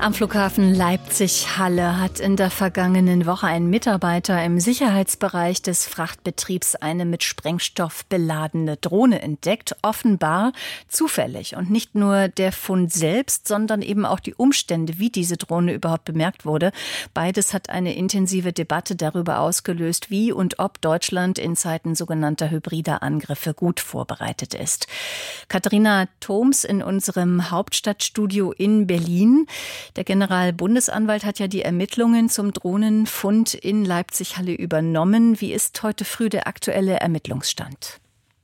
Am Flughafen Leipzig-Halle hat in der vergangenen Woche ein Mitarbeiter im Sicherheitsbereich des Frachtbetriebs eine mit Sprengstoff beladene Drohne entdeckt. Offenbar zufällig. Und nicht nur der Fund selbst, sondern eben auch die Umstände, wie diese Drohne überhaupt bemerkt wurde. Beides hat eine intensive Debatte darüber ausgelöst, wie und ob Deutschland in Zeiten sogenannter hybrider Angriffe gut vorbereitet ist. Katharina Thoms in unserem Hauptstadtstudio in Berlin. Der Generalbundesanwalt hat ja die Ermittlungen zum Drohnenfund in Leipzig-Halle übernommen. Wie ist heute früh der aktuelle Ermittlungsstand?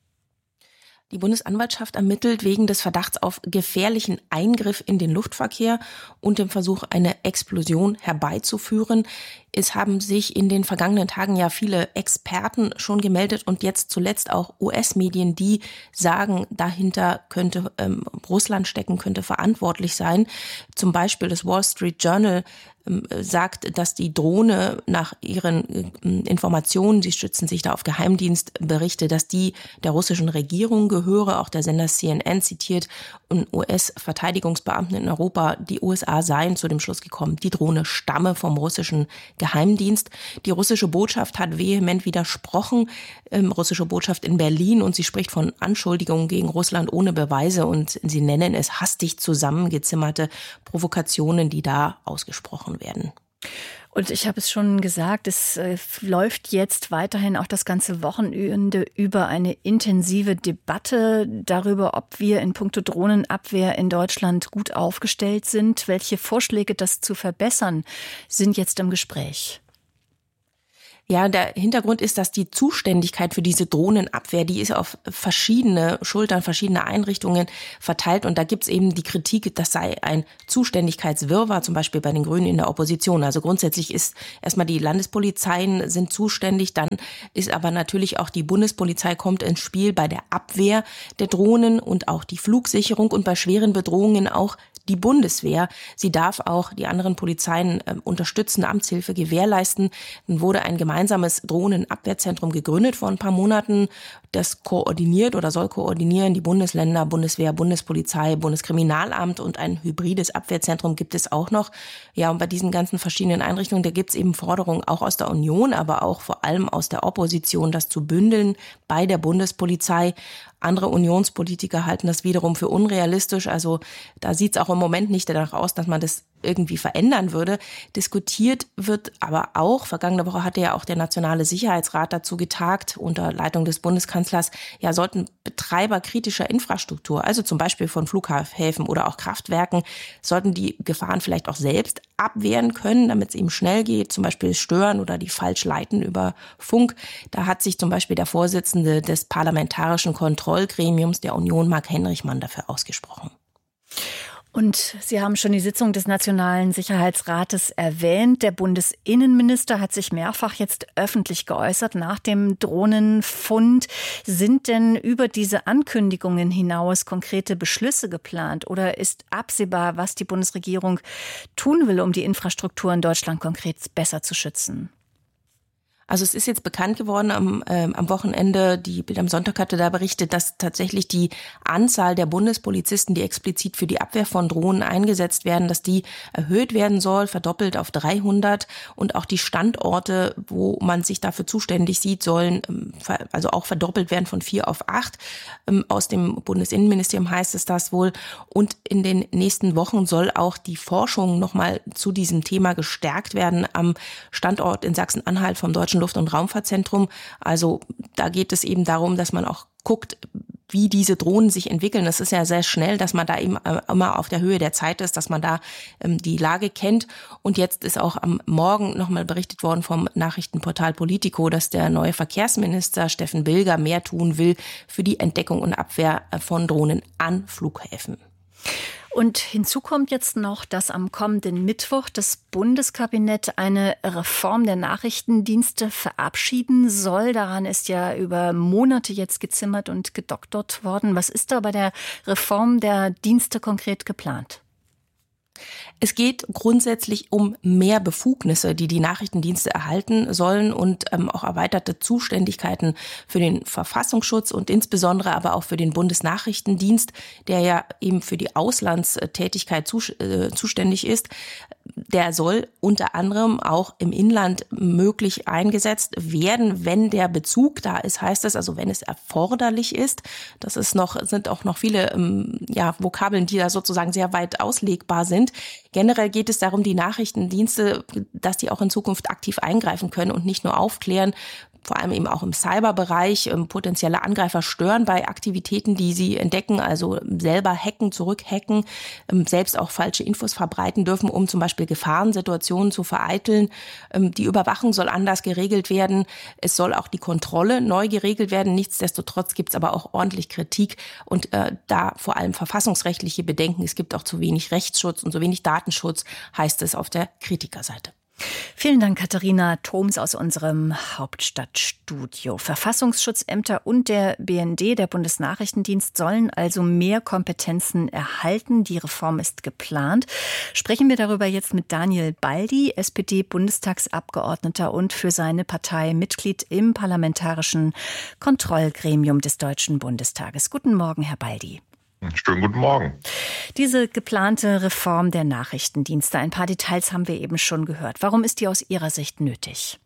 Die Bundesanwaltschaft ermittelt wegen des Verdachts auf gefährlichen Eingriff in den Luftverkehr und dem Versuch, eine Explosion herbeizuführen. Es haben sich in den vergangenen Tagen ja viele Experten schon gemeldet und jetzt zuletzt auch US-Medien, die sagen, dahinter könnte Russland stecken, könnte verantwortlich sein. Zum Beispiel das Wall Street Journal sagt, dass die Drohne nach ihren Informationen, sie stützen sich da auf Geheimdienstberichte, dass die der russischen Regierung gehöre. Auch der Sender CNN zitiert einen US-Verteidigungsbeamten in Europa. Die USA seien zu dem Schluss gekommen, die Drohne stamme vom russischen Geheimdienst. Die russische Botschaft hat vehement widersprochen, russische Botschaft in Berlin, und sie spricht von Anschuldigungen gegen Russland ohne Beweise und sie nennen es hastig zusammengezimmerte Provokationen, die da ausgesprochen werden. Und ich habe es schon gesagt, es läuft jetzt weiterhin auch das ganze Wochenende über eine intensive Debatte darüber, ob wir in puncto Drohnenabwehr in Deutschland gut aufgestellt sind. Welche Vorschläge, das zu verbessern, sind jetzt im Gespräch? Ja, der Hintergrund ist, dass die Zuständigkeit für diese Drohnenabwehr, die ist auf verschiedene Schultern, verschiedene Einrichtungen verteilt. Und da gibt's eben die Kritik, das sei ein Zuständigkeitswirrwarr, zum Beispiel bei den Grünen in der Opposition. Also grundsätzlich ist erstmal die Landespolizeien sind zuständig, dann ist aber natürlich auch die Bundespolizei kommt ins Spiel bei der Abwehr der Drohnen und auch die Flugsicherung und bei schweren Bedrohungen auch die Bundeswehr. Sie darf auch die anderen Polizeien unterstützen, Amtshilfe gewährleisten. Dann wurde ein gemeinsames Drohnenabwehrzentrum gegründet vor ein paar Monaten. Das koordiniert oder soll koordinieren die Bundesländer, Bundeswehr, Bundespolizei, Bundeskriminalamt, und ein hybrides Abwehrzentrum gibt es auch noch. Ja, und bei diesen ganzen verschiedenen Einrichtungen, da gibt es eben Forderungen auch aus der Union, aber auch vor allem aus der Opposition, das zu bündeln bei der Bundespolizei. Andere Unionspolitiker halten das wiederum für unrealistisch. Also da sieht es auch im Moment nicht danach aus, dass man das irgendwie verändern würde. Diskutiert wird aber auch, vergangene Woche hatte ja auch der Nationale Sicherheitsrat dazu getagt, unter Leitung des Bundeskanzlers, ja, sollten Betreiber kritischer Infrastruktur, also zum Beispiel von Flughäfen oder auch Kraftwerken, sollten die Gefahren vielleicht auch selbst abwehren können, damit es eben schnell geht, zum Beispiel stören oder die falsch leiten über Funk. Da hat sich zum Beispiel der Vorsitzende des Parlamentarischen Kontrollgremiums der Union, Marc Henrichmann, dafür ausgesprochen. Und Sie haben schon die Sitzung des Nationalen Sicherheitsrates erwähnt. Der Bundesinnenminister hat sich mehrfach jetzt öffentlich geäußert nach dem Drohnenfund. Sind denn über diese Ankündigungen hinaus konkrete Beschlüsse geplant? Oder ist absehbar, was die Bundesregierung tun will, um die Infrastruktur in Deutschland konkret besser zu schützen? Also es ist jetzt bekannt geworden am Wochenende, die Bild am Sonntag hatte da berichtet, dass tatsächlich die Anzahl der Bundespolizisten, die explizit für die Abwehr von Drohnen eingesetzt werden, dass die erhöht werden soll, verdoppelt auf 300, und auch die Standorte, wo man sich dafür zuständig sieht, sollen also auch verdoppelt werden von 4 auf 8. Aus dem Bundesinnenministerium heißt es das wohl. Und in den nächsten Wochen soll auch die Forschung nochmal zu diesem Thema gestärkt werden am Standort in Sachsen-Anhalt vom Deutschen Luft- und Raumfahrtzentrum. Also da geht es eben darum, dass man auch guckt, wie diese Drohnen sich entwickeln. Das ist ja sehr schnell, dass man da eben immer auf der Höhe der Zeit ist, dass man da die Lage kennt. Und jetzt ist auch am Morgen nochmal berichtet worden vom Nachrichtenportal Politico, dass der neue Verkehrsminister Steffen Bilger mehr tun will für die Entdeckung und Abwehr von Drohnen an Flughäfen. Und hinzu kommt jetzt noch, dass am kommenden Mittwoch das Bundeskabinett eine Reform der Nachrichtendienste verabschieden soll. Daran ist ja über Monate jetzt gezimmert und gedoktert worden. Was ist da bei der Reform der Dienste konkret geplant? Es geht grundsätzlich um mehr Befugnisse, die die Nachrichtendienste erhalten sollen und auch erweiterte Zuständigkeiten für den Verfassungsschutz und insbesondere aber auch für den Bundesnachrichtendienst, der ja eben für die Auslandstätigkeit zuständig ist. Der soll unter anderem auch im Inland möglich eingesetzt werden, wenn der Bezug da ist, heißt es, also wenn es erforderlich ist. Sind auch noch viele Vokabeln, die da sozusagen sehr weit auslegbar sind. Generell geht es darum, die Nachrichtendienste, dass die auch in Zukunft aktiv eingreifen können und nicht nur aufklären, vor allem eben auch im Cyberbereich, potenzielle Angreifer stören bei Aktivitäten, die sie entdecken, also selber hacken, zurückhacken, selbst auch falsche Infos verbreiten dürfen, um zum Beispiel Gefahrensituationen zu vereiteln. Die Überwachung soll anders geregelt werden. Es soll auch die Kontrolle neu geregelt werden. Nichtsdestotrotz gibt es aber auch ordentlich Kritik und da vor allem verfassungsrechtliche Bedenken. Es gibt auch zu wenig Rechtsschutz und zu wenig Datenschutz, heißt es auf der Kritikerseite. Vielen Dank, Katharina Thoms aus unserem Hauptstadtstudio. Verfassungsschutzämter und der BND, der Bundesnachrichtendienst, sollen also mehr Kompetenzen erhalten. Die Reform ist geplant. Sprechen wir darüber jetzt mit Daniel Baldi, SPD-Bundestagsabgeordneter und für seine Partei Mitglied im Parlamentarischen Kontrollgremium des Deutschen Bundestages. Guten Morgen, Herr Baldi. Schönen guten Morgen. Diese geplante Reform der Nachrichtendienste, ein paar Details haben wir eben schon gehört. Warum ist die aus Ihrer Sicht nötig?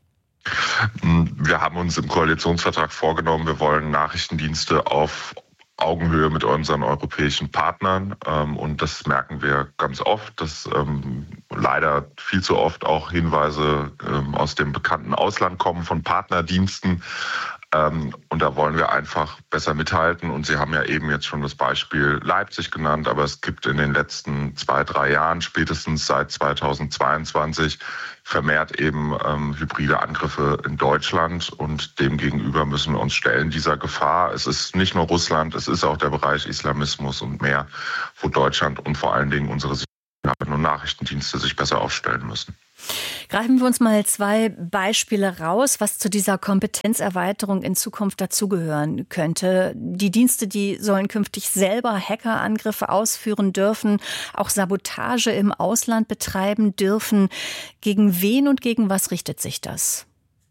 Wir haben uns im Koalitionsvertrag vorgenommen, wir wollen Nachrichtendienste auf Augenhöhe mit unseren europäischen Partnern. Und das merken wir ganz oft, dass leider viel zu oft auch Hinweise aus dem bekannten Ausland kommen von Partnerdiensten. Und da wollen wir einfach besser mithalten. Und Sie haben ja eben jetzt schon das Beispiel Leipzig genannt, aber es gibt in den letzten 2-3 Jahren, spätestens seit 2022, vermehrt eben hybride Angriffe in Deutschland. Und demgegenüber müssen wir uns stellen, dieser Gefahr. Es ist nicht nur Russland, es ist auch der Bereich Islamismus und mehr, wo Deutschland und vor allen Dingen unsere Sicherheiten und Nachrichtendienste sich besser aufstellen müssen. Greifen wir uns mal 2 Beispiele raus, was zu dieser Kompetenzerweiterung in Zukunft dazugehören könnte. Die Dienste, die sollen künftig selber Hackerangriffe ausführen dürfen, auch Sabotage im Ausland betreiben dürfen. Gegen wen und gegen was richtet sich das?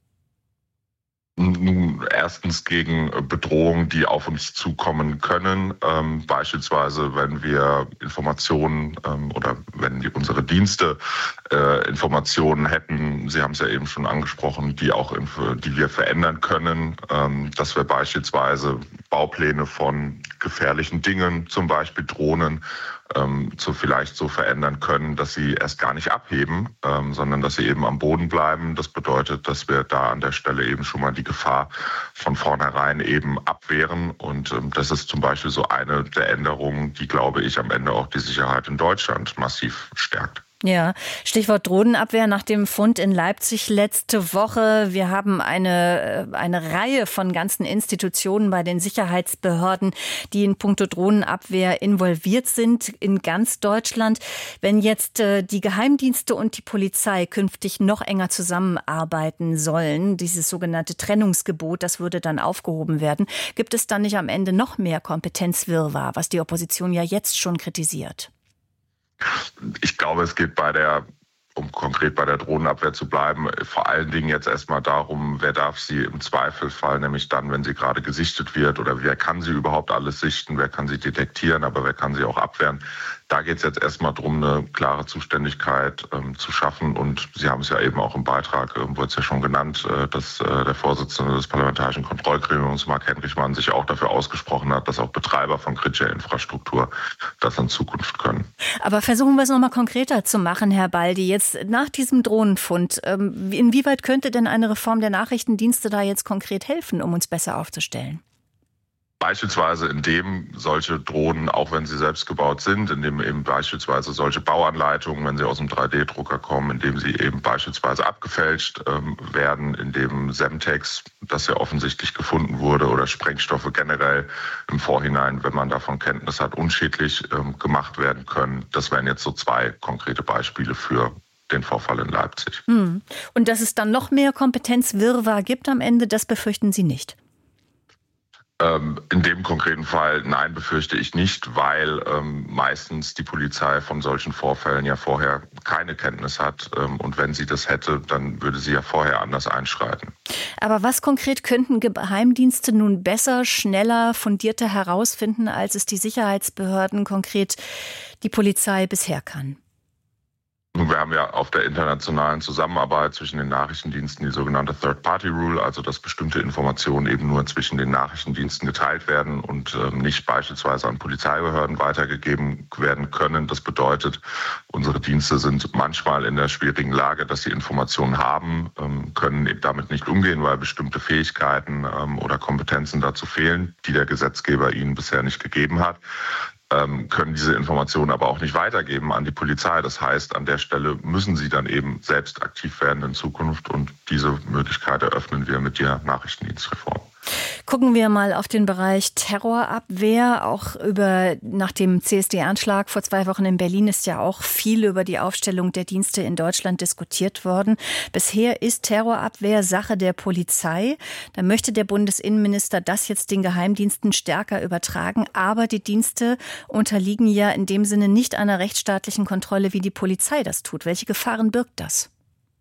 Nun, erstens gegen Bedrohungen, die auf uns zukommen können. Beispielsweise, wenn wir Informationen oder wenn unsere Dienste Informationen hätten, Sie haben es ja eben schon angesprochen, die wir verändern können, dass wir beispielsweise Baupläne von gefährlichen Dingen, zum Beispiel Drohnen, vielleicht so verändern können, dass sie erst gar nicht abheben, sondern dass sie eben am Boden bleiben. Das bedeutet, dass wir da an der Stelle eben schon mal die Gefahr von vornherein eben abwehren. Und das ist zum Beispiel so eine der Änderungen, die, glaube ich, am Ende auch die Sicherheit in Deutschland massiv stärkt. Ja, Stichwort Drohnenabwehr nach dem Fund in Leipzig letzte Woche. Wir haben eine Reihe von ganzen Institutionen bei den Sicherheitsbehörden, die in puncto Drohnenabwehr involviert sind in ganz Deutschland. Wenn jetzt die Geheimdienste und die Polizei künftig noch enger zusammenarbeiten sollen, dieses sogenannte Trennungsgebot, das würde dann aufgehoben werden, gibt es dann nicht am Ende noch mehr Kompetenzwirrwarr, was die Opposition ja jetzt schon kritisiert? Ich glaube, es geht um konkret bei der Drohnenabwehr zu bleiben, vor allen Dingen jetzt erstmal darum, wer darf sie im Zweifelfall, nämlich dann, wenn sie gerade gesichtet wird, oder wer kann sie überhaupt alles sichten, wer kann sie detektieren, aber wer kann sie auch abwehren. Da geht es jetzt erstmal darum, eine klare Zuständigkeit zu schaffen. Und Sie haben es ja eben auch im Beitrag, wurde es ja schon genannt, dass der Vorsitzende des Parlamentarischen Kontrollgremiums, Marc Henrichmann, sich auch dafür ausgesprochen hat, dass auch Betreiber von kritischer Infrastruktur das in Zukunft können. Aber versuchen wir es nochmal konkreter zu machen, Herr Baldi. Jetzt nach diesem Drohnenfund, inwieweit könnte denn eine Reform der Nachrichtendienste da jetzt konkret helfen, um uns besser aufzustellen? Beispielsweise indem solche Drohnen, auch wenn sie selbst gebaut sind, indem eben beispielsweise solche Bauanleitungen, wenn sie aus dem 3D-Drucker kommen, indem sie eben beispielsweise abgefälscht werden, indem Semtex, das ja offensichtlich gefunden wurde, oder Sprengstoffe generell im Vorhinein, wenn man davon Kenntnis hat, unschädlich gemacht werden können. Das wären jetzt so 2 konkrete Beispiele für den Vorfall in Leipzig. Und dass es dann noch mehr Kompetenzwirrwarr gibt am Ende, das befürchten Sie nicht? In dem konkreten Fall, nein, befürchte ich nicht, weil meistens die Polizei von solchen Vorfällen ja vorher keine Kenntnis hat. Und wenn sie das hätte, dann würde sie ja vorher anders einschreiten. Aber was konkret könnten Geheimdienste nun besser, schneller, fundierter herausfinden, als es die Sicherheitsbehörden, konkret die Polizei, bisher kann? Wir haben ja auf der internationalen Zusammenarbeit zwischen den Nachrichtendiensten die sogenannte Third-Party-Rule, also dass bestimmte Informationen eben nur zwischen den Nachrichtendiensten geteilt werden und nicht beispielsweise an Polizeibehörden weitergegeben werden können. Das bedeutet, unsere Dienste sind manchmal in der schwierigen Lage, dass sie Informationen haben, können damit nicht umgehen, weil bestimmte Fähigkeiten oder Kompetenzen dazu fehlen, die der Gesetzgeber ihnen bisher nicht gegeben hat. Können diese Informationen aber auch nicht weitergeben an die Polizei. Das heißt, an der Stelle müssen sie dann eben selbst aktiv werden in Zukunft und diese Möglichkeit eröffnen wir mit der Nachrichtendienstreform. Gucken wir mal auf den Bereich Terrorabwehr. Auch nach dem CSD-Anschlag vor 2 Wochen in Berlin ist ja auch viel über die Aufstellung der Dienste in Deutschland diskutiert worden. Bisher ist Terrorabwehr Sache der Polizei. Da möchte der Bundesinnenminister das jetzt den Geheimdiensten stärker übertragen. Aber die Dienste unterliegen ja in dem Sinne nicht einer rechtsstaatlichen Kontrolle, wie die Polizei das tut. Welche Gefahren birgt das?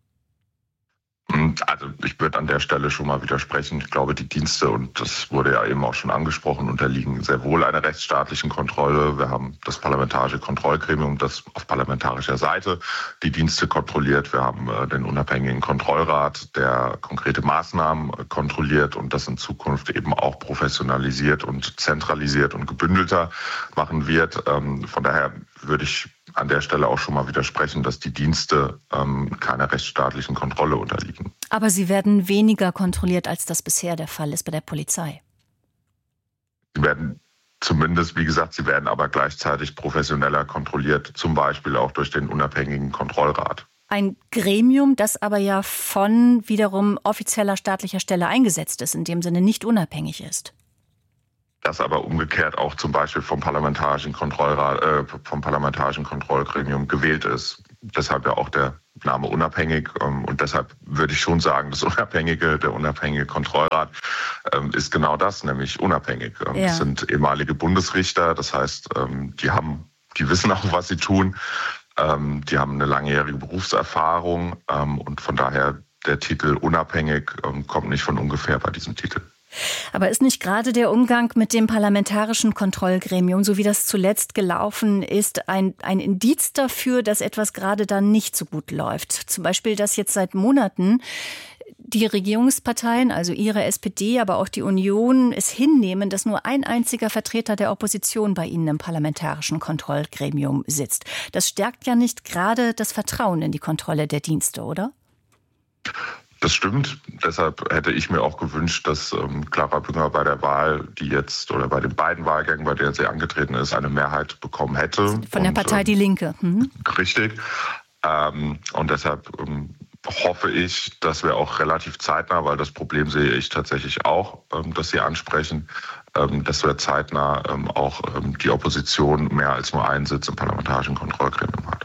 Also ich würde an der Stelle schon mal widersprechen. Ich glaube, die Dienste, und das wurde ja eben auch schon angesprochen, unterliegen sehr wohl einer rechtsstaatlichen Kontrolle. Wir haben das Parlamentarische Kontrollgremium, das auf parlamentarischer Seite die Dienste kontrolliert. Wir haben den unabhängigen Kontrollrat, der konkrete Maßnahmen kontrolliert und das in Zukunft eben auch professionalisiert und zentralisiert und gebündelter machen wird. Von daher würde ich an der Stelle auch schon mal widersprechen, dass die Dienste keiner rechtsstaatlichen Kontrolle unterliegen. Aber sie werden weniger kontrolliert, als das bisher der Fall ist bei der Polizei. Sie werden zumindest, wie gesagt, sie werden aber gleichzeitig professioneller kontrolliert, zum Beispiel auch durch den unabhängigen Kontrollrat. Ein Gremium, das aber ja von wiederum offizieller staatlicher Stelle eingesetzt ist, in dem Sinne nicht unabhängig ist. Das aber umgekehrt auch zum Beispiel vom parlamentarischen Kontrollrat, vom parlamentarischen Kontrollgremium gewählt ist. Deshalb ja auch der Name unabhängig. Und deshalb würde ich schon sagen, der unabhängige Kontrollrat ist genau das, nämlich unabhängig. Ja. Das sind ehemalige Bundesrichter. Das heißt, die wissen auch, was sie tun. Die haben eine langjährige Berufserfahrung. Und von daher der Titel unabhängig kommt nicht von ungefähr bei diesem Titel. Aber ist nicht gerade der Umgang mit dem parlamentarischen Kontrollgremium, so wie das zuletzt gelaufen ist, ein Indiz dafür, dass etwas gerade dann nicht so gut läuft? Zum Beispiel, dass jetzt seit Monaten die Regierungsparteien, also Ihre SPD, aber auch die Union, es hinnehmen, dass nur ein einziger Vertreter der Opposition bei Ihnen im parlamentarischen Kontrollgremium sitzt. Das stärkt ja nicht gerade das Vertrauen in die Kontrolle der Dienste, oder? Das stimmt. Deshalb hätte ich mir auch gewünscht, dass Clara Bünger bei der Wahl, die jetzt, oder bei den beiden Wahlgängen, bei denen sie angetreten ist, eine Mehrheit bekommen hätte. Von der Partei Die Linke. Richtig. Und deshalb hoffe ich, dass wir auch relativ zeitnah, weil das Problem sehe ich tatsächlich auch, dass Sie ansprechen, dass wir zeitnah auch die Opposition mehr als nur einen Sitz im parlamentarischen Kontrollgremium hat.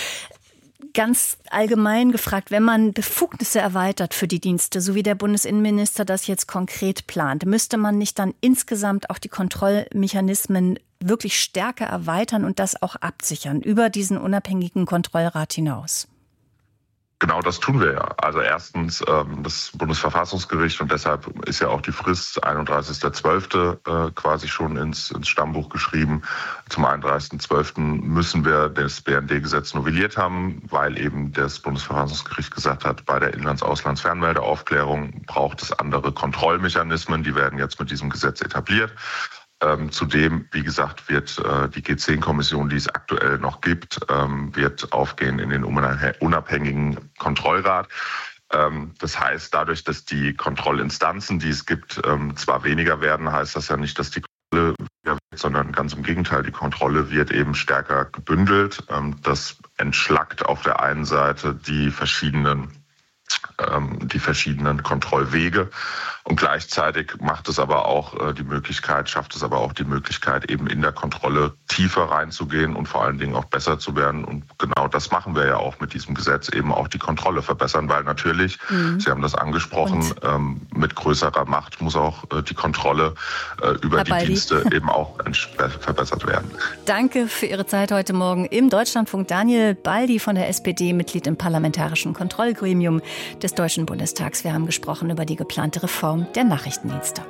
Ganz allgemein gefragt, wenn man Befugnisse erweitert für die Dienste, so wie der Bundesinnenminister das jetzt konkret plant, müsste man nicht dann insgesamt auch die Kontrollmechanismen wirklich stärker erweitern und das auch absichern über diesen unabhängigen Kontrollrat hinaus? Genau, das tun wir ja. Also erstens das Bundesverfassungsgericht, und deshalb ist ja auch die Frist 31.12. Quasi schon ins Stammbuch geschrieben. Zum 31.12. müssen wir das BND-Gesetz novelliert haben, weil eben das Bundesverfassungsgericht gesagt hat, bei der Inlands-Auslands-Fernmeldeaufklärung braucht es andere Kontrollmechanismen. Die werden jetzt mit diesem Gesetz etabliert. Zudem, wie gesagt, wird die G10-Kommission, die es aktuell noch gibt, wird aufgehen in den unabhängigen Kontrollrat. Das heißt, dadurch, dass die Kontrollinstanzen, die es gibt, zwar weniger werden, heißt das ja nicht, dass die Kontrolle weniger wird, sondern ganz im Gegenteil, die Kontrolle wird eben stärker gebündelt. Das entschlackt auf der einen Seite die verschiedenen die verschiedenen Kontrollwege. Und gleichzeitig schafft es aber auch die Möglichkeit, eben in der Kontrolle tiefer reinzugehen und vor allen Dingen auch besser zu werden. Und genau das machen wir ja auch mit diesem Gesetz, eben auch die Kontrolle verbessern, weil natürlich, Sie haben das angesprochen, mit größerer Macht muss auch die Kontrolle über die Dienste eben auch verbessert werden. Danke für Ihre Zeit heute Morgen im Deutschlandfunk. Daniel Baldi von der SPD, Mitglied im Parlamentarischen Kontrollgremium des Deutschen Bundestags. Wir haben gesprochen über die geplante Reform der Nachrichtendienste.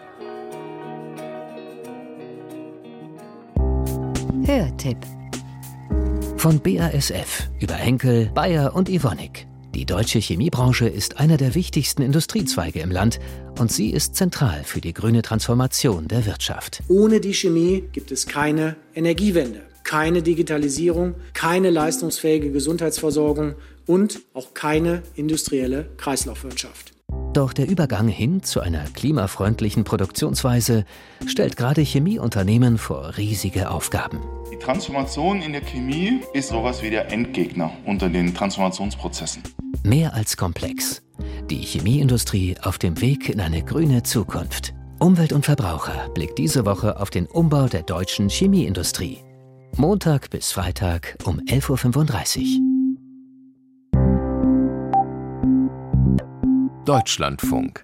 Hörtipp von BASF über Henkel, Bayer und Evonik. Die deutsche Chemiebranche ist einer der wichtigsten Industriezweige im Land und sie ist zentral für die grüne Transformation der Wirtschaft. Ohne die Chemie gibt es keine Energiewende, keine Digitalisierung, keine leistungsfähige Gesundheitsversorgung und auch keine industrielle Kreislaufwirtschaft. Doch der Übergang hin zu einer klimafreundlichen Produktionsweise stellt gerade Chemieunternehmen vor riesige Aufgaben. Die Transformation in der Chemie ist sowas wie der Endgegner unter den Transformationsprozessen. Mehr als komplex. Die Chemieindustrie auf dem Weg in eine grüne Zukunft. Umwelt und Verbraucher blickt diese Woche auf den Umbau der deutschen Chemieindustrie. Montag bis Freitag um 11.35 Uhr. Deutschlandfunk.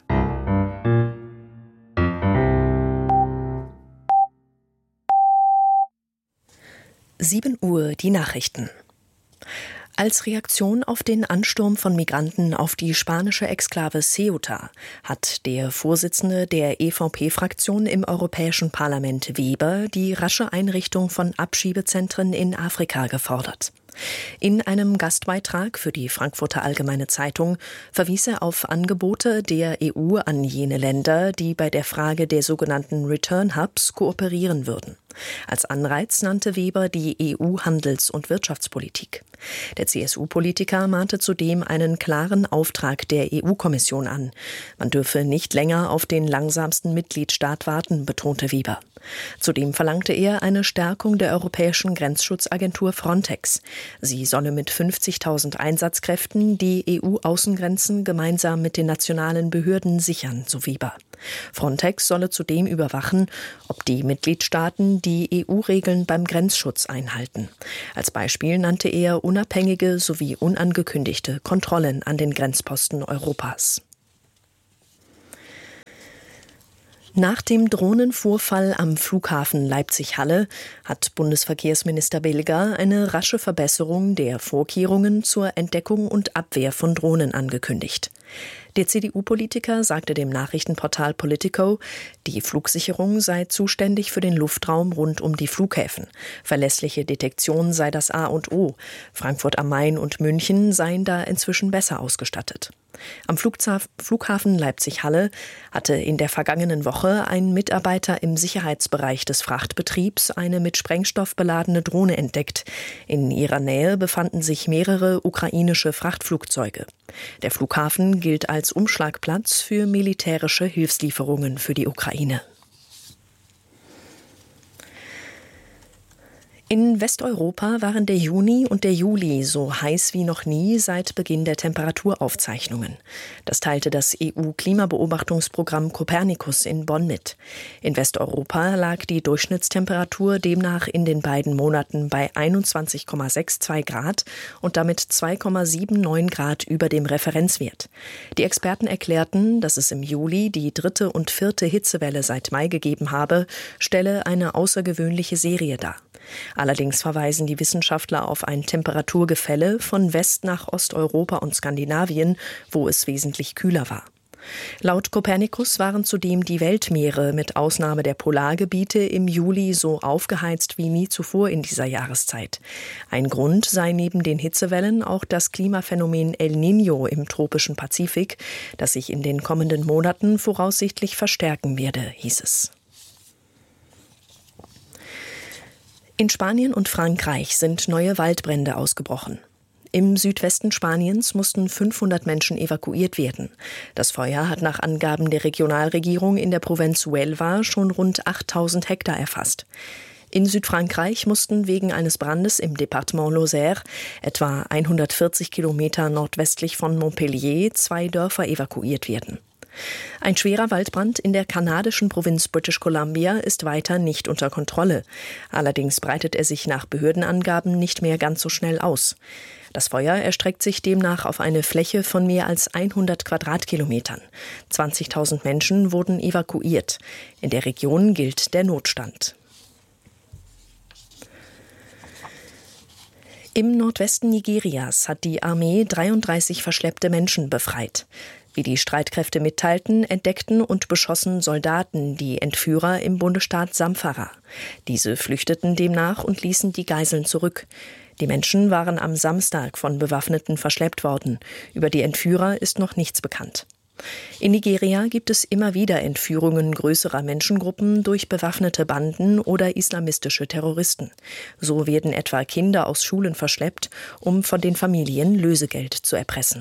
Uhr die Nachrichten. Als Reaktion auf den Ansturm von Migranten auf die spanische Exklave Ceuta hat der Vorsitzende der EVP-Fraktion im Europäischen Parlament Weber die rasche Einrichtung von Abschiebezentren in Afrika gefordert. In einem Gastbeitrag für die Frankfurter Allgemeine Zeitung verwies er auf Angebote der EU an jene Länder, die bei der Frage der sogenannten Return Hubs kooperieren würden. Als Anreiz nannte Weber die EU-Handels- und Wirtschaftspolitik. Der CSU-Politiker mahnte zudem einen klaren Auftrag der EU-Kommission an. Man dürfe nicht länger auf den langsamsten Mitgliedstaat warten, betonte Weber. Zudem verlangte er eine Stärkung der europäischen Grenzschutzagentur Frontex. Sie solle mit 50.000 Einsatzkräften die EU-Außengrenzen gemeinsam mit den nationalen Behörden sichern, so Weber. Frontex solle zudem überwachen, ob die Mitgliedstaaten die EU-Regeln beim Grenzschutz einhalten. Als Beispiel nannte er unabhängige sowie unangekündigte Kontrollen an den Grenzposten Europas. Nach dem Drohnenvorfall am Flughafen Leipzig-Halle hat Bundesverkehrsminister Bilger eine rasche Verbesserung der Vorkehrungen zur Entdeckung und Abwehr von Drohnen angekündigt. Der CDU-Politiker sagte dem Nachrichtenportal Politico, die Flugsicherung sei zuständig für den Luftraum rund um die Flughäfen. Verlässliche Detektion sei das A und O. Frankfurt am Main und München seien da inzwischen besser ausgestattet. Am Flughafen Leipzig-Halle hatte in der vergangenen Woche ein Mitarbeiter im Sicherheitsbereich des Frachtbetriebs eine mit Sprengstoff beladene Drohne entdeckt. In ihrer Nähe befanden sich mehrere ukrainische Frachtflugzeuge. Der Flughafen gilt als Umschlagplatz für militärische Hilfslieferungen für die Ukraine. In Westeuropa waren der Juni und der Juli so heiß wie noch nie seit Beginn der Temperaturaufzeichnungen. Das teilte das EU-Klimabeobachtungsprogramm Copernicus in Bonn mit. In Westeuropa lag die Durchschnittstemperatur demnach in den beiden Monaten bei 21,62 Grad und damit 2,79 Grad über dem Referenzwert. Die Experten erklärten, dass es im Juli die 3. und 4. Hitzewelle seit Mai gegeben habe, stelle eine außergewöhnliche Serie dar. Allerdings verweisen die Wissenschaftler auf ein Temperaturgefälle von West- nach Osteuropa und Skandinavien, wo es wesentlich kühler war. Laut Copernicus waren zudem die Weltmeere mit Ausnahme der Polargebiete im Juli so aufgeheizt wie nie zuvor in dieser Jahreszeit. Ein Grund sei neben den Hitzewellen auch das Klimaphänomen El Niño im tropischen Pazifik, das sich in den kommenden Monaten voraussichtlich verstärken werde, hieß es. In Spanien und Frankreich sind neue Waldbrände ausgebrochen. Im Südwesten Spaniens mussten 500 Menschen evakuiert werden. Das Feuer hat nach Angaben der Regionalregierung in der Provinz Huelva schon rund 8.000 Hektar erfasst. In Südfrankreich mussten wegen eines Brandes im Departement Lozère, etwa 140 Kilometer nordwestlich von Montpellier, 2 Dörfer evakuiert werden. Ein schwerer Waldbrand in der kanadischen Provinz British Columbia ist weiter nicht unter Kontrolle. Allerdings breitet er sich nach Behördenangaben nicht mehr ganz so schnell aus. Das Feuer erstreckt sich demnach auf eine Fläche von mehr als 100 Quadratkilometern. 20.000 Menschen wurden evakuiert. In der Region gilt der Notstand. Im Nordwesten Nigerias hat die Armee 33 verschleppte Menschen befreit. Wie die Streitkräfte mitteilten, entdeckten und beschossen Soldaten die Entführer im Bundesstaat Samfara. Diese flüchteten demnach und ließen die Geiseln zurück. Die Menschen waren am Samstag von Bewaffneten verschleppt worden. Über die Entführer ist noch nichts bekannt. In Nigeria gibt es immer wieder Entführungen größerer Menschengruppen durch bewaffnete Banden oder islamistische Terroristen. So werden etwa Kinder aus Schulen verschleppt, um von den Familien Lösegeld zu erpressen.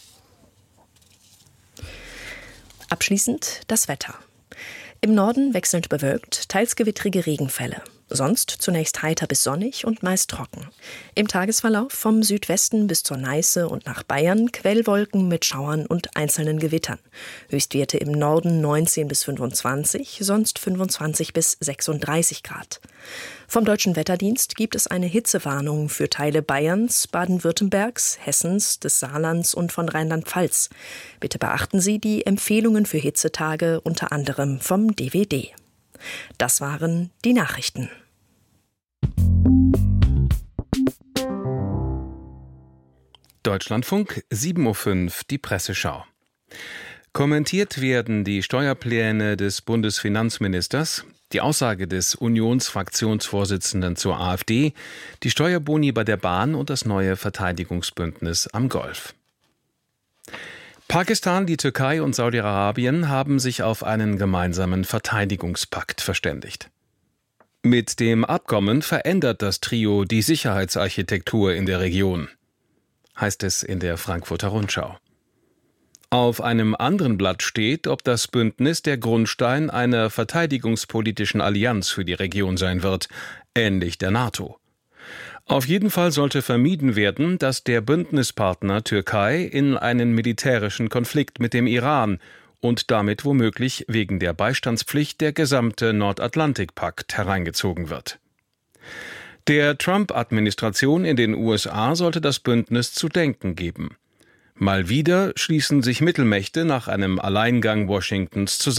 Abschließend das Wetter. Im Norden wechselnd bewölkt, teils gewittrige Regenfälle. Sonst zunächst heiter bis sonnig und meist trocken. Im Tagesverlauf vom Südwesten bis zur Neiße und nach Bayern Quellwolken mit Schauern und einzelnen Gewittern. Höchstwerte im Norden 19 bis 25, sonst 25 bis 36 Grad. Vom Deutschen Wetterdienst gibt es eine Hitzewarnung für Teile Bayerns, Baden-Württembergs, Hessens, des Saarlands und von Rheinland-Pfalz. Bitte beachten Sie die Empfehlungen für Hitzetage unter anderem vom DWD. Das waren die Nachrichten. Deutschlandfunk, 7:05 Uhr, die Presseschau. Kommentiert werden die Steuerpläne des Bundesfinanzministers, die Aussage des Unionsfraktionsvorsitzenden zur AfD, die Steuerboni bei der Bahn und das neue Verteidigungsbündnis am Golf. Pakistan, die Türkei und Saudi-Arabien haben sich auf einen gemeinsamen Verteidigungspakt verständigt. Mit dem Abkommen verändert das Trio die Sicherheitsarchitektur in der Region, heißt es in der Frankfurter Rundschau. Auf einem anderen Blatt steht, ob das Bündnis der Grundstein einer verteidigungspolitischen Allianz für die Region sein wird, ähnlich der NATO. Auf jeden Fall sollte vermieden werden, dass der Bündnispartner Türkei in einen militärischen Konflikt mit dem Iran und damit womöglich wegen der Beistandspflicht der gesamte Nordatlantikpakt hereingezogen wird. Der Trump-Administration in den USA sollte das Bündnis zu denken geben. Mal wieder schließen sich Mittelmächte nach einem Alleingang Washingtons zusammen.